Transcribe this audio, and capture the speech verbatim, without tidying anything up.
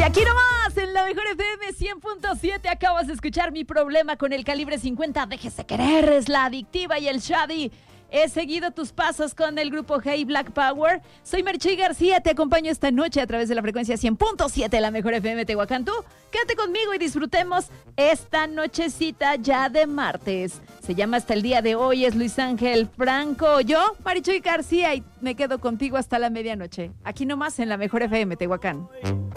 aquí nomás, en la mejor F M cien punto siete, acabas de escuchar Mi Problema con el Calibre cincuenta. Déjese querer, es la adictiva y el Shadi. He seguido tus pasos con el grupo Hey Black Power. Soy Merchi García, te acompaño esta noche a través de la frecuencia cien punto siete, la mejor F M Tehuacán. Tú, quédate conmigo y disfrutemos esta nochecita ya de martes. Se llama Hasta el Día de Hoy, es Luis Ángel Franco. Yo, Marichuy García, y me quedo contigo hasta la medianoche. Aquí nomás en la mejor F M Tehuacán.